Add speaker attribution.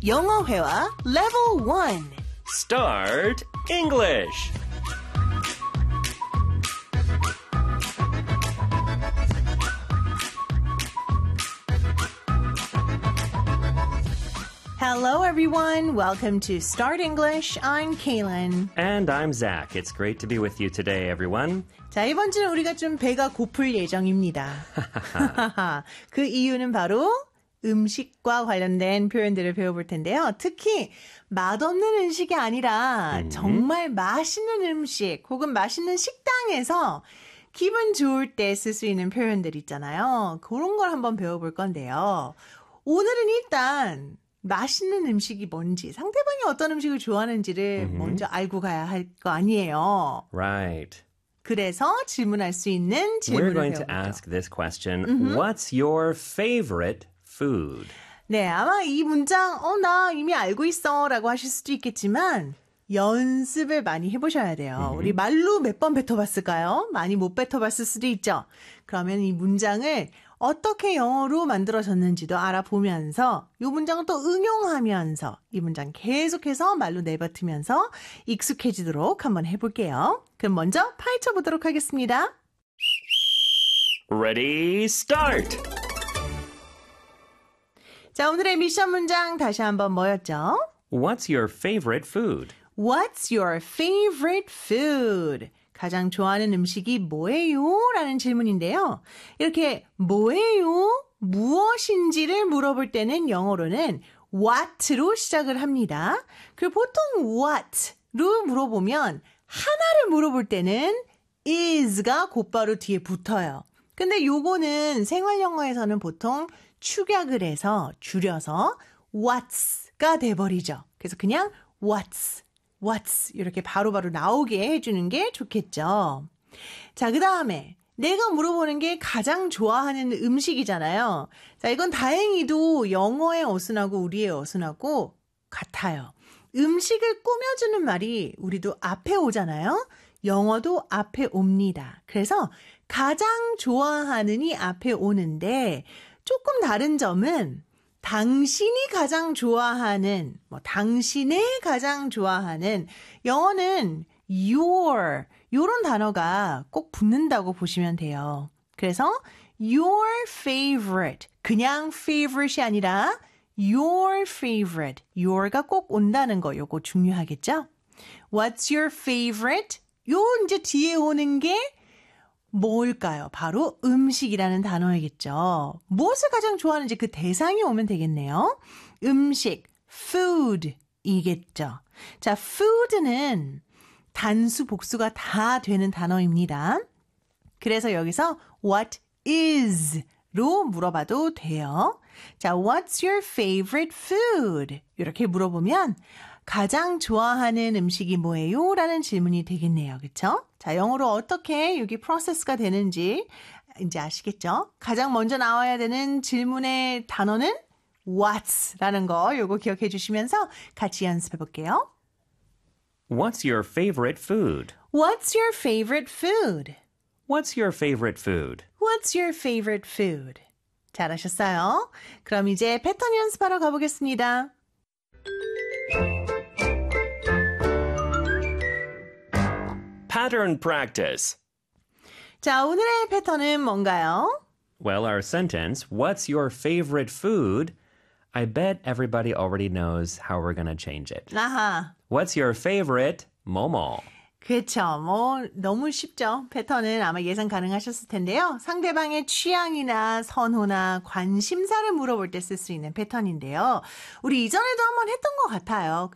Speaker 1: 영어 회화 Level 1.
Speaker 2: Start English.
Speaker 1: Hello everyone. Welcome to Start English. I'm Kaylin.
Speaker 2: And I'm Zach. It's great to be with you today, everyone.
Speaker 1: 자, 이번 주는 우리가 좀 배가 고플 예정입니다. 그 이유는 바로 음식과 관련된 표현들을 배워볼 텐데요. 특히 맛없는 음식이 아니라 정말 맛있는 음식 혹은 맛있는 식당에서 기분 좋을 때 쓸 수 있는 표현들 있잖아요. 그런 걸 한번 배워볼 건데요. 오늘은 일단 맛있는 음식이 뭔지, 상대방이 어떤 음식을 좋아하는지를 먼저 알고 가야 할 거 아니에요.
Speaker 2: Right.
Speaker 1: 그래서 질문할 수 있는 질문을
Speaker 2: We're going to
Speaker 1: 배워보죠.
Speaker 2: ask this question. What's your favorite food?
Speaker 1: 네, 아마 이 문장 나 이미 알고 있어 라고 하실 수도 있겠지만 연습을 많이 해보셔야 돼요. 우리 말로 몇 번 뱉어봤을까요? 많이 못 뱉어봤을 수도 있죠. 그러면 이 문장을 어떻게 영어로 만들어졌는지도 알아보면서 이 문장을 또 응용하면서 이 문장 계속해서 말로 내뱉으면서 익숙해지도록 한번 해볼게요. 그럼 먼저 파헤쳐 보도록 하겠습니다.
Speaker 2: Ready, start!
Speaker 1: 자, 오늘의 미션 문장 다시 한번 뭐였죠?
Speaker 2: What's your favorite food?
Speaker 1: What's your favorite food? 가장 좋아하는 음식이 뭐예요? 라는 질문인데요. 이렇게 뭐예요? 무엇인지를 물어볼 때는 영어로는 what로 시작을 합니다. 그리고 보통 what로 물어보면 하나를 물어볼 때는 is가 곧바로 뒤에 붙어요. 근데 요거는 생활 영어에서는 보통 축약을 해서 줄여서 what's가 돼버리죠. 그래서 그냥 what's 이렇게 바로바로 나오게 해주는 게 좋겠죠. 자, 그 다음에 내가 물어보는 게 가장 좋아하는 음식이잖아요. 자, 이건 다행히도 영어의 어순하고 우리의 어순하고 같아요. 음식을 꾸며주는 말이 우리도 앞에 오잖아요. 영어도 앞에 옵니다. 그래서 가장 좋아하는이 앞에 오는데 조금 다른 점은 당신이 가장 좋아하는, 당신의 가장 좋아하는, 영어는 your, 이런 단어가 꼭 붙는다고 보시면 돼요. 그래서 your favorite, 그냥 favorite이 아니라 your favorite, your가 꼭 온다는 거, 요거 중요하겠죠? What's your favorite? 요 이제 뒤에 오는 게 뭘까요? 바로 음식이라는 단어이겠죠. 무엇을 가장 좋아하는지 그 대상이 오면 되겠네요. 음식, food이겠죠. 자, food는 단수, 복수가 다 되는 단어입니다. 그래서 여기서 what is로 물어봐도 돼요. 자, what's your favorite food? 이렇게 물어보면 가장 좋아하는 음식이 뭐예요? 라는 질문이 되겠네요. 그렇죠? 자, 영어로 어떻게 여기 프로세스가 되는지 이제 아시겠죠? 가장 먼저 나와야 되는 질문의 단어는 what's라는 거 요거 기억해 주시면서 같이 연습해 볼게요.
Speaker 2: What's your favorite food?
Speaker 1: What's your favorite food?
Speaker 2: What's your favorite food?
Speaker 1: What's your favorite food? 잘하셨어요. 그럼 이제 패턴 연습하러 가보겠습니다.
Speaker 2: Pattern practice.
Speaker 1: 자, 오늘의 패턴은 뭔가요?
Speaker 2: Well, our sentence, what's your favorite food? I bet everybody already knows how we're going to change it.
Speaker 1: 아하.
Speaker 2: What's your favorite? 뭐뭐.
Speaker 1: 그렇죠. 너무 쉽죠. 패턴은 아마 예상 가능하셨을 텐데요. 상대방의 취향이나 선호나 관심사를 물어볼 때 쓸 수 있는 패턴인데요. 우리 이전에도 한번 했던 것 같아요.